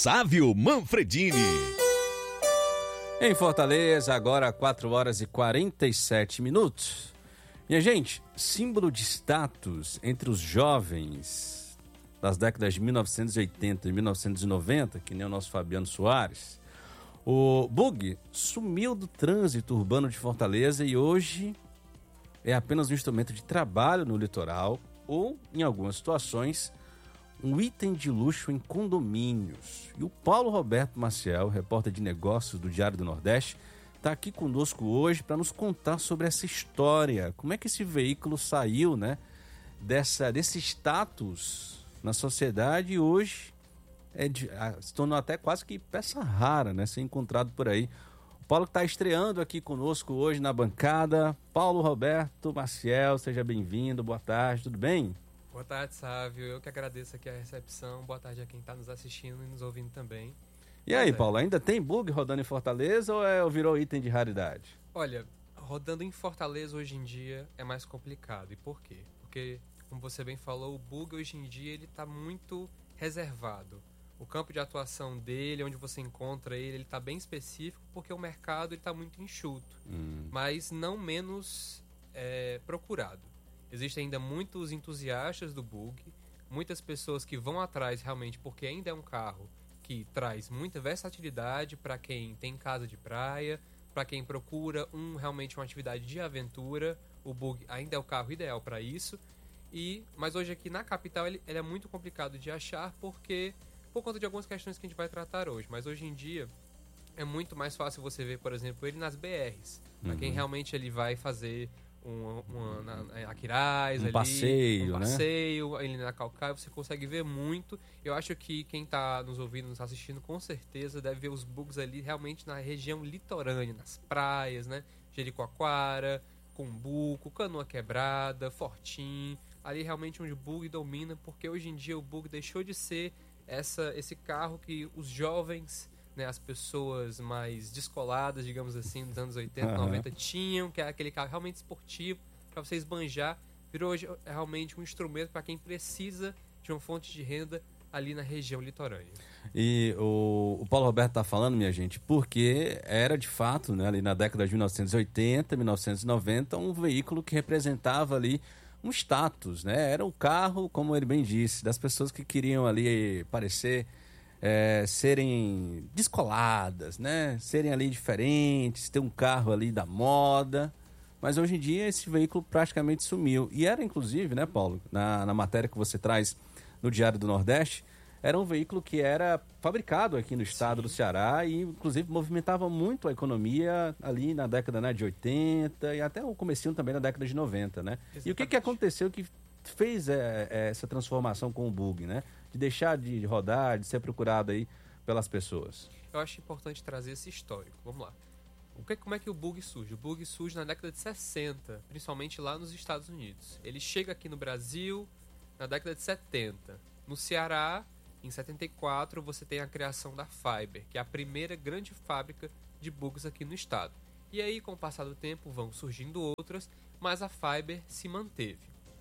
Sávio Manfredini. Em Fortaleza, agora 4 horas e 47 minutos. Minha gente, símbolo de status entre os jovens das décadas de 1980 e 1990, que nem o nosso Fabiano Soares, o bug sumiu do trânsito urbano de Fortaleza e hoje é apenas um instrumento de trabalho no litoral ou, em algumas situações, um item de luxo em condomínios. E o Paulo Roberto Maciel, repórter de negócios do Diário do Nordeste, está aqui conosco hoje para nos contar sobre essa história. Como é que esse veículo saiu, né, desse status na sociedade e hoje se tornou até quase que peça rara, né, ser encontrado por aí. O Paulo está estreando aqui conosco hoje na bancada. Paulo Roberto Maciel, seja bem-vindo, boa tarde, tudo bem? Boa tarde, Sávio. Eu que agradeço aqui a recepção. Boa tarde a quem está nos assistindo e nos ouvindo também. E aí, Paulo, ainda tem bug rodando em Fortaleza ou virou item de raridade? Olha, rodando em Fortaleza hoje em dia é mais complicado. E por quê? Porque, como você bem falou, o bug hoje em dia ele está muito reservado. O campo de atuação dele, onde você encontra ele está bem específico porque o mercado está muito enxuto, mas não menos procurado. Existem ainda muitos entusiastas do bug, muitas pessoas que vão atrás realmente porque ainda é um carro que traz muita versatilidade para quem tem casa de praia, para quem procura realmente uma atividade de aventura. O bug ainda é o carro ideal para isso. Mas hoje aqui na capital ele é muito complicado de achar por conta de algumas questões que a gente vai tratar hoje. Mas hoje em dia é muito mais fácil você ver, por exemplo, ele nas BRs. Para quem realmente ele vai fazer Aquiraz, um passeio, ele na Calcaia, você consegue ver muito. Eu acho que quem está nos ouvindo, nos assistindo, com certeza deve ver os bugs ali realmente na região litorânea, nas praias, né? Jericoacoara, Cumbuco, Canoa Quebrada, Fortim, ali realmente onde o bug domina, porque hoje em dia o bug deixou de ser esse carro que os jovens, né, as pessoas mais descoladas, digamos assim, dos anos 80, 90 tinham, que é aquele carro realmente esportivo para você esbanjar. Virou hoje realmente um instrumento para quem precisa de uma fonte de renda ali na região litorânea. E o Paulo Roberto está falando, minha gente, porque era de fato, né, ali na década de 1980, 1990, um veículo que representava ali um status, né? Era um carro, como ele bem disse, das pessoas que queriam ali parecer serem descoladas, né? Serem ali diferentes, ter um carro ali da moda. Mas hoje em dia esse veículo praticamente sumiu. E era inclusive, né, Paulo, na matéria que você traz no Diário do Nordeste, era um veículo que era fabricado aqui no estado do Ceará e inclusive movimentava muito a economia ali na década, né, de 80 e até o comecinho também na década de 90, né? Exatamente. E o que aconteceu que fez essa transformação com o bug, né? De deixar de rodar, de ser procurado aí pelas pessoas. Eu acho importante trazer esse histórico. Vamos lá. Como é que o bug surge? O bug surge na década de 60, principalmente lá nos Estados Unidos. Ele chega aqui no Brasil na década de 70. No Ceará, em 74, você tem a criação da Fiber, que é a primeira grande fábrica de bugs aqui no estado. E aí, com o passar do tempo, vão surgindo outras, mas a Fiber se manteve.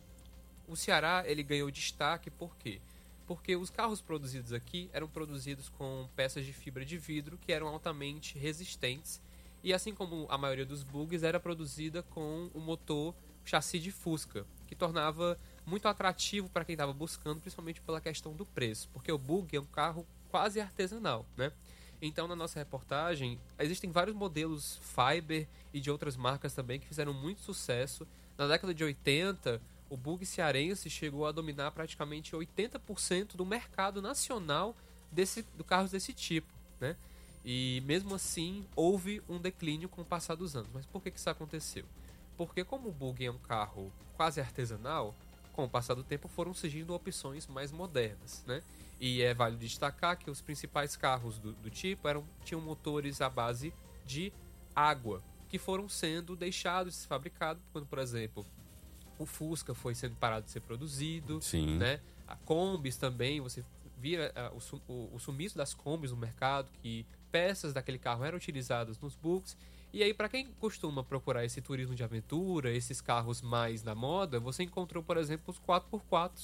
O Ceará ele ganhou destaque por quê? Porque os carros produzidos aqui eram produzidos com peças de fibra de vidro que eram altamente resistentes e assim como a maioria dos bugs era produzida com o motor chassi de Fusca, que tornava muito atrativo para quem estava buscando, principalmente pela questão do preço, porque o bug é um carro quase artesanal, né? Então, na nossa reportagem, existem vários modelos Fiber e de outras marcas também que fizeram muito sucesso. Na década de 80, o bug cearense chegou a dominar praticamente 80% do mercado nacional do carros desse tipo, né? E mesmo assim, houve um declínio com o passar dos anos. Mas por que isso aconteceu? Porque como o bug é um carro quase artesanal, com o passar do tempo foram surgindo opções mais modernas, né? E é válido destacar que os principais carros do tipo tinham motores à base de água, que foram sendo deixados de ser fabricados, quando, por exemplo, o Fusca foi sendo parado de ser produzido, Sim. Né? A Kombis também, você vira o sumiço das Kombis no mercado, que peças daquele carro eram utilizadas nos bugs. E aí, para quem costuma procurar esse turismo de aventura, esses carros mais na moda, você encontrou, por exemplo, os 4x4s,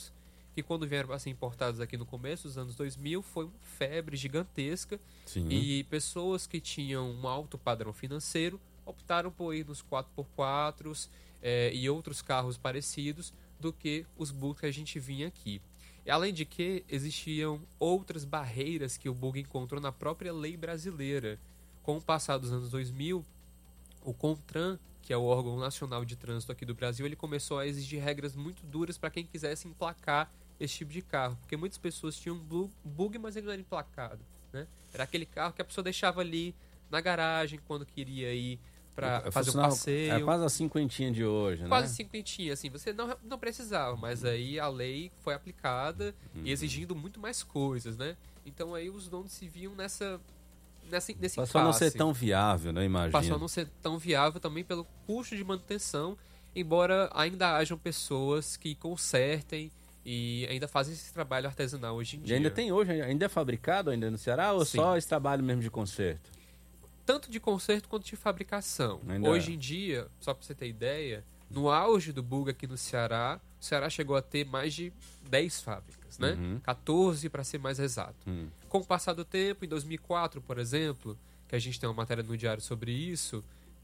que quando vieram a ser importados aqui no começo dos anos 2000, foi uma febre gigantesca. Sim. E pessoas que tinham um alto padrão financeiro optaram por ir nos 4x4 e outros carros parecidos do que os bugs que a gente vinha aqui. E, além de que existiam outras barreiras que o bug encontrou na própria lei brasileira. Com o passar dos anos 2000, o CONTRAN, que é o órgão nacional de trânsito aqui do Brasil, ele começou a exigir regras muito duras para quem quisesse emplacar esse tipo de carro. Porque muitas pessoas tinham bug, mas ele não era emplacado, né? Era aquele carro que a pessoa deixava ali na garagem quando queria ir para fazer um passeio. É quase a cinquentinha de hoje, né? Quase cinquentinha, assim. Você não precisava, mas aí a lei foi aplicada e exigindo muito mais coisas, né? Então aí os donos se viam nesse Passou impasse. a não ser tão viável, né? Imagina. Passou a não ser tão viável também pelo custo de manutenção, embora ainda hajam pessoas que consertem e ainda fazem esse trabalho artesanal hoje em dia. E ainda tem hoje? Ainda é fabricado ainda no Ceará ou Sim. só esse trabalho mesmo de conserto? Tanto de conserto quanto de fabricação. Ainda Hoje em dia, só para você ter ideia, no auge do bug aqui no Ceará, o Ceará chegou a ter mais de 10 fábricas, né? 14 para ser mais exato. Com o passar do tempo, em 2004, por exemplo, que a gente tem uma matéria no diário sobre isso,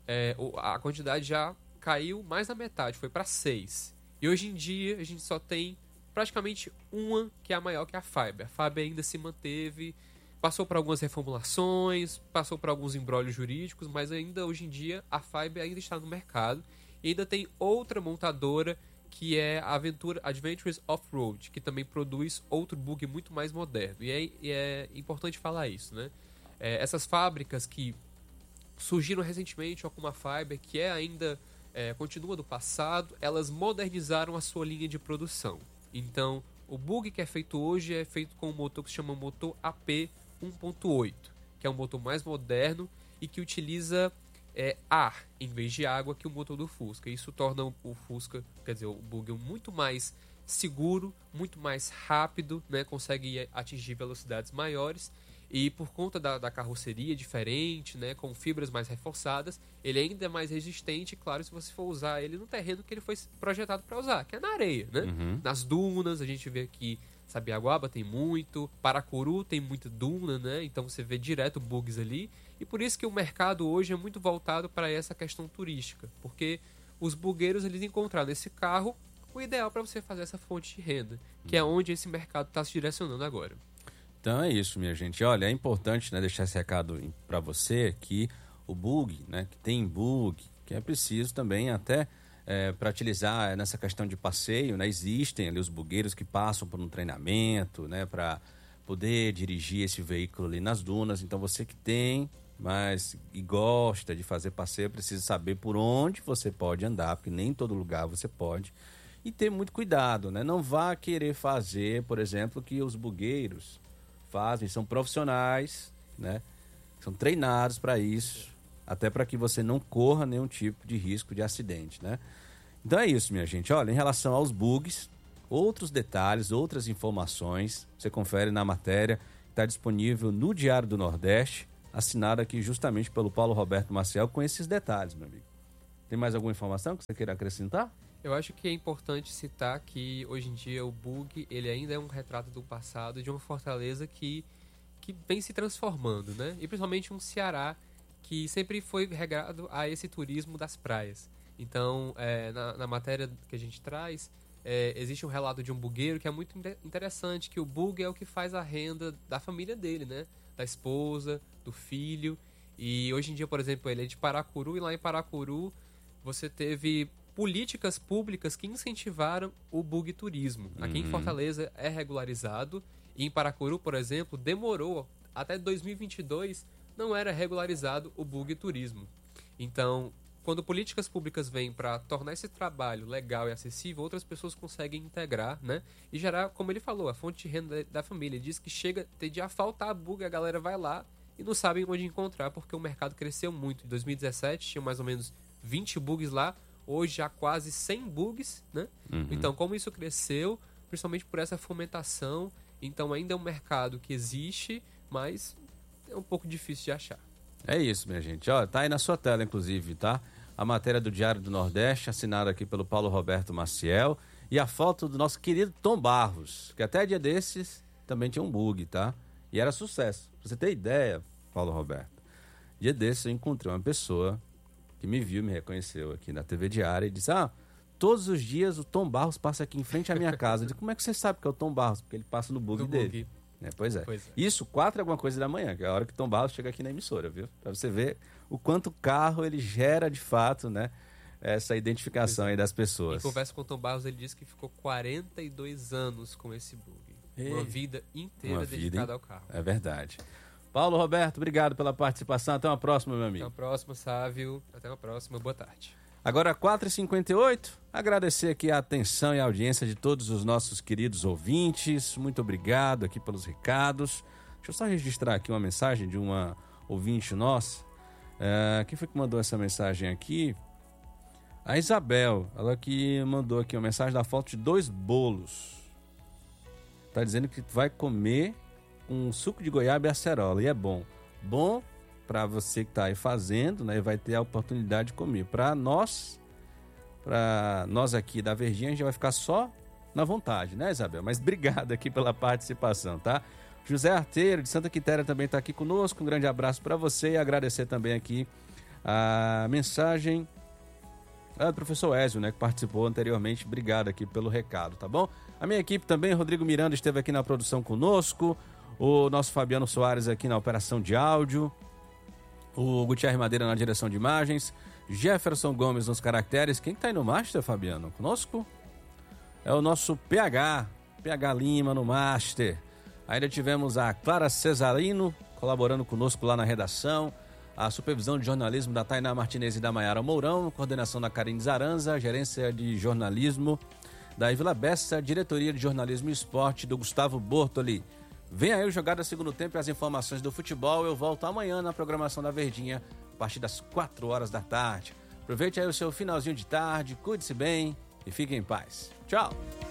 a quantidade já caiu mais da metade, foi para 6. E hoje em dia a gente só tem praticamente uma que é a maior, que é a Fiber. A Fiber ainda se manteve, passou por algumas reformulações, passou por alguns embrólios jurídicos, mas ainda hoje em dia a Fiber ainda está no mercado. E ainda tem outra montadora que é a Adventures Off-Road, que também produz outro bug muito mais moderno. E é importante falar isso, né? Essas fábricas que surgiram recentemente, como a Fiber, que ainda continua do passado, elas modernizaram a sua linha de produção. Então, o bug que é feito hoje é feito com um motor que se chama motor AP 1.8, que é um motor mais moderno e que utiliza ar em vez de água que o motor do Fusca. Isso torna o Fusca, quer dizer, o bug muito mais seguro, muito mais rápido, né? Consegue atingir velocidades maiores. E por conta da carroceria diferente, né, com fibras mais reforçadas, ele ainda é mais resistente, claro, se você for usar ele no terreno que ele foi projetado para usar, que é na areia, né? Nas dunas, a gente vê aqui, Sabiaguaba tem muito, Paracuru tem muita duna, né? Então você vê direto bugs ali. E por isso que o mercado hoje é muito voltado para essa questão turística, porque os bugueiros eles encontraram nesse carro o ideal para você fazer essa fonte de renda, que é onde esse mercado está se direcionando agora. Então é isso, minha gente. Olha, é importante, né, deixar esse recado para você que o bug, né, que tem bug, que é preciso também até para utilizar nessa questão de passeio, né, existem ali os bugueiros que passam por um treinamento, né, para poder dirigir esse veículo ali nas dunas. Então você que tem, e gosta de fazer passeio, precisa saber por onde você pode andar, porque nem em todo lugar você pode. E ter muito cuidado, né? Não vá querer fazer, por exemplo, que os bugueiros fazem, são profissionais, né? São treinados para isso, até para que você não corra nenhum tipo de risco de acidente, né? Então é isso, minha gente. Olha, em relação aos bugs, outros detalhes, outras informações, você confere na matéria que está disponível no Diário do Nordeste, assinada aqui justamente pelo Paulo Roberto Maciel, com esses detalhes, meu amigo. Tem mais alguma informação que você queira acrescentar? Eu acho que é importante citar que hoje em dia o bug ele ainda é um retrato do passado de uma Fortaleza que vem se transformando, né? E principalmente um Ceará que sempre foi regrado a esse turismo das praias. Então, na matéria que a gente traz, existe um relato de um bugueiro que é muito interessante, que o bug é o que faz a renda da família dele, né? Da esposa, do filho. E hoje em dia, por exemplo, ele é de Paracuru, e lá em Paracuru você teve políticas públicas que incentivaram o bug turismo. Aqui em Fortaleza é regularizado, e em Paracuru, por exemplo, demorou até 2022, não era regularizado o bug turismo. Então, quando políticas públicas vêm para tornar esse trabalho legal e acessível, outras pessoas conseguem integrar, né? E gerar, como ele falou, a fonte de renda da família. Ele diz que chega a faltar bug, a galera vai lá e não sabem onde encontrar, porque o mercado cresceu muito. Em 2017 tinha mais ou menos 20 bugs lá, hoje há quase 100 bugs, né? Então, como isso cresceu, principalmente por essa fomentação, então ainda é um mercado que existe, mas é um pouco difícil de achar. É isso, minha gente. Ó, tá aí na sua tela, inclusive, tá? A matéria do Diário do Nordeste, assinada aqui pelo Paulo Roberto Maciel. E a foto do nosso querido Tom Barros, que até dia desses também tinha um bug, tá? E era sucesso. Pra você ter ideia, Paulo Roberto, dia desses eu encontrei uma pessoa que me viu, me reconheceu aqui na TV Diária e disse, todos os dias o Tom Barros passa aqui em frente à minha casa. Eu disse, como é que você sabe que é o Tom Barros? Porque ele passa no bug dele. Pois é. Isso 4 alguma coisa da manhã, que é a hora que o Tom Barros chega aqui na emissora, viu? Pra você ver o quanto o carro ele gera de fato, né? Essa identificação aí das pessoas. Em conversa com o Tom Barros, ele disse que ficou 42 anos com esse bug. Uma vida inteira dedicada ao carro. É verdade. Paulo Roberto, obrigado pela participação. Até uma próxima, meu amigo. Até uma próxima, Sávio. Até uma próxima. Boa tarde. Agora, 4h58, agradecer aqui a atenção e a audiência de todos os nossos queridos ouvintes. Muito obrigado aqui pelos recados. Deixa eu só registrar aqui uma mensagem de uma ouvinte nossa. Quem foi que mandou essa mensagem aqui? A Isabel, ela que mandou aqui uma mensagem da foto de 2 bolos. Tá dizendo que vai comer um suco de goiaba e acerola. E é bom. Bom para você que tá aí fazendo, né? E vai ter a oportunidade de comer. Para nós aqui da Verdinha, a gente vai ficar só na vontade, né, Isabel? Mas obrigado aqui pela participação, tá? José Arteiro, de Santa Quitéria, também tá aqui conosco. Um grande abraço para você e agradecer também aqui a mensagem do professor Ézio, né, que participou anteriormente. Obrigado aqui pelo recado, tá bom? A minha equipe também, Rodrigo Miranda esteve aqui na produção conosco, o nosso Fabiano Soares aqui na operação de áudio, o Gutierre Madeira na direção de imagens, Jefferson Gomes nos caracteres. Quem que tá aí no Master, Fabiano? Conosco? É o nosso PH Lima no Master. Ainda tivemos a Clara Cesarino colaborando conosco lá na redação, a supervisão de jornalismo da Tainá Martinez e da Maiara Mourão, coordenação da Karine Zaranza, gerência de jornalismo da Ivila Bessa, diretoria de jornalismo e esporte do Gustavo Bortoli. Vem aí o Jogada Segundo Tempo e as informações do futebol. Eu volto amanhã na programação da Verdinha, a partir das 4h da tarde. Aproveite aí o seu finalzinho de tarde, cuide-se bem e fique em paz. Tchau!